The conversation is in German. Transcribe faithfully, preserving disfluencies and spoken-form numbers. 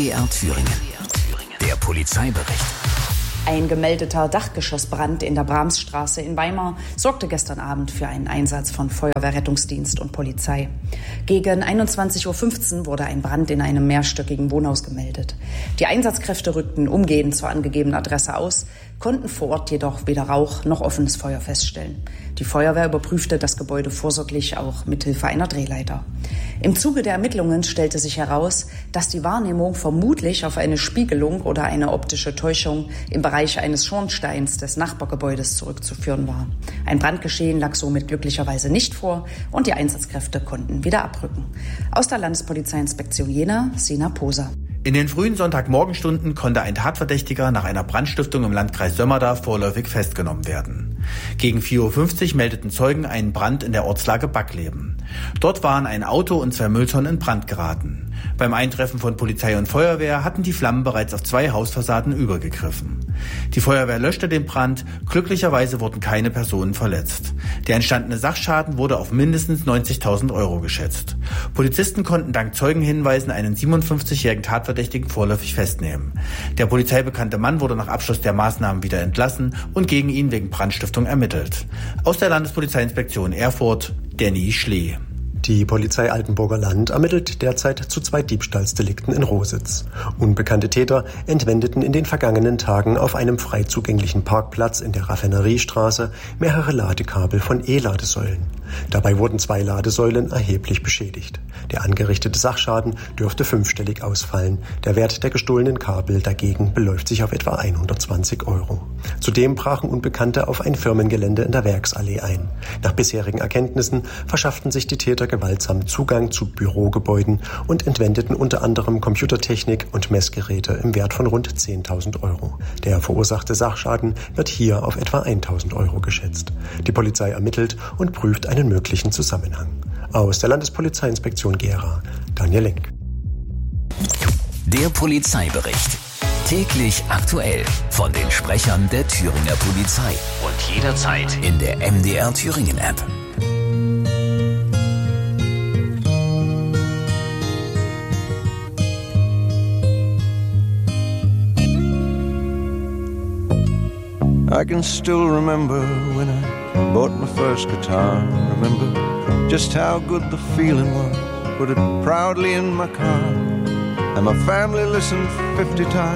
D R Thüringen. Der Polizeibericht. Ein gemeldeter Dachgeschossbrand in der Brahmsstraße in Weimar sorgte gestern Abend für einen Einsatz von Feuerwehr, Rettungsdienst und Polizei. Gegen einundzwanzig Uhr fünfzehn wurde ein Brand in einem mehrstöckigen Wohnhaus gemeldet. Die Einsatzkräfte rückten umgehend zur angegebenen Adresse aus, konnten vor Ort jedoch weder Rauch noch offenes Feuer feststellen. Die Feuerwehr überprüfte das Gebäude vorsorglich auch mithilfe einer Drehleiter. Im Zuge der Ermittlungen stellte sich heraus, dass die Wahrnehmung vermutlich auf eine Spiegelung oder eine optische Täuschung im Bereich eines Schornsteins des Nachbargebäudes zurückzuführen war. Ein Brandgeschehen lag somit glücklicherweise nicht vor und die Einsatzkräfte konnten wieder abrücken. Aus der Landespolizeiinspektion Jena, Sina Poser. In den frühen Sonntagmorgenstunden konnte ein Tatverdächtiger nach einer Brandstiftung im Landkreis Sömmerda vorläufig festgenommen werden. Gegen vier Uhr fünfzig meldeten Zeugen einen Brand in der Ortslage Backleben. Dort waren ein Auto und zwei Mülltonnen in Brand geraten. Beim Eintreffen von Polizei und Feuerwehr hatten die Flammen bereits auf zwei Hausfassaden übergegriffen. Die Feuerwehr löschte den Brand, glücklicherweise wurden keine Personen verletzt. Der entstandene Sachschaden wurde auf mindestens neunzigtausend Euro geschätzt. Polizisten konnten dank Zeugenhinweisen einen siebenundfünfzigjährigen Tatverdächtigen vorläufig festnehmen. Der polizeibekannte Mann wurde nach Abschluss der Maßnahmen wieder entlassen und gegen ihn wegen Brandstiftung ermittelt. Aus der Landespolizeiinspektion Erfurt, Danny Schlee. Die Polizei Altenburger Land ermittelt derzeit zu zwei Diebstahlsdelikten in Rositz. Unbekannte Täter entwendeten in den vergangenen Tagen auf einem frei zugänglichen Parkplatz in der Raffineriestraße mehrere Ladekabel von E-Ladesäulen. Dabei wurden zwei Ladesäulen erheblich beschädigt. Der angerichtete Sachschaden dürfte fünfstellig ausfallen. Der Wert der gestohlenen Kabel dagegen beläuft sich auf etwa hundertzwanzig Euro. Zudem brachen Unbekannte auf ein Firmengelände in der Werksallee ein. Nach bisherigen Erkenntnissen verschafften sich die Täter gewaltsam Zugang zu Bürogebäuden und entwendeten unter anderem Computertechnik und Messgeräte im Wert von rund zehntausend Euro. Der verursachte Sachschaden wird hier auf etwa tausend Euro geschätzt. Die Polizei ermittelt und prüft einen möglichen Zusammenhang. Aus der Landespolizeiinspektion Gera, Daniel Lenk. Der Polizeibericht. Täglich aktuell von den Sprechern der Thüringer Polizei und jederzeit in der M D R Thüringen App. I can still remember when I bought my first guitar. Remember just how good the feeling was. Put it proudly in my car, and my family listened fifty times.